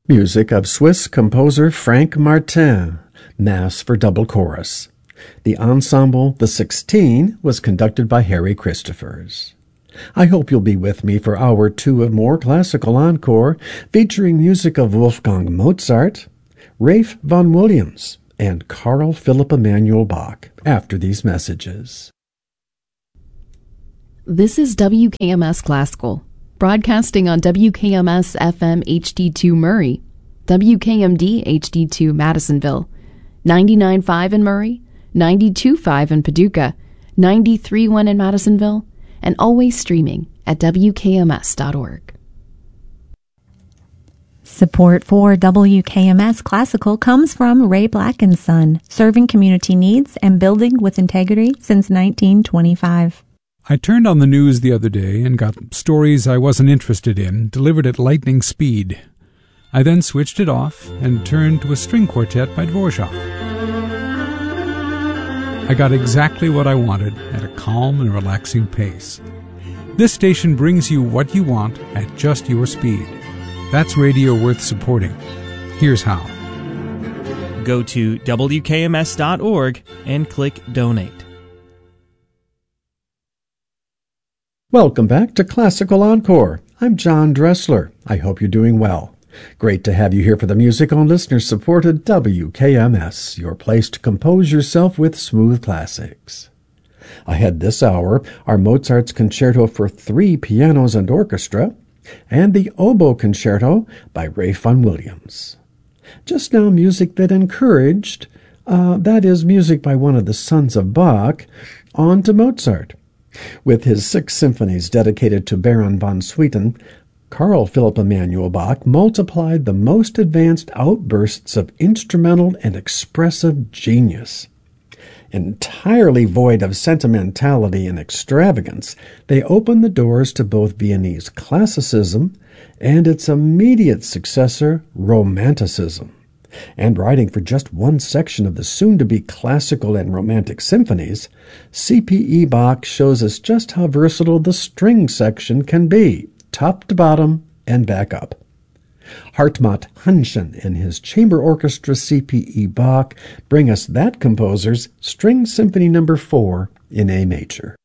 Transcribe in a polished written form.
Music of Swiss composer Frank Martin, Mass for double chorus. The ensemble, The 16, was conducted by Harry Christophers. I hope you'll be with me for Hour 2 of more Classical Encore, featuring music of Wolfgang Mozart, Ralph Vaughan Williams, and Carl Philipp Emanuel Bach after these messages. This is WKMS Classical, broadcasting on WKMS FM HD2 Murray, WKMD HD2 Madisonville, 99.5 in Murray, 92.5 in Paducah, 93.1 in Madisonville, and always streaming at WKMS.org. Support for WKMS Classical comes from Ray Black & Son, serving community needs and building with integrity since 1925. I turned on the news the other day and got stories I wasn't interested in delivered at lightning speed. I then switched it off and turned to a string quartet by Dvorak. I got exactly what I wanted at a calm and relaxing pace. This station brings you what you want at just your speed. That's radio worth supporting. Here's how. Go to WKMS.org and click Donate. Welcome back to Classical Encore. I'm John Dressler. I hope you're doing well. Great to have you here for the music on listener-supported WKMS, your place to compose yourself with smooth classics. Ahead this hour are Mozart's Concerto for 3 pianos and orchestra, and the Oboe Concerto by Ralph Vaughan Williams. Just now, music that encouraged, that is music by one of the sons of Bach, on to Mozart. With his 6 symphonies dedicated to Baron von Swieten, Carl Philipp Emanuel Bach multiplied the most advanced outbursts of instrumental and expressive genius. Entirely void of sentimentality and extravagance, they opened the doors to both Viennese classicism and its immediate successor, Romanticism. And writing for just one section of the soon-to-be classical and romantic symphonies, C.P.E. Bach shows us just how versatile the string section can be, top to bottom and back up. Hartmut Hanschen and his chamber orchestra C.P.E. Bach bring us that composer's String Symphony No. 4 in A major.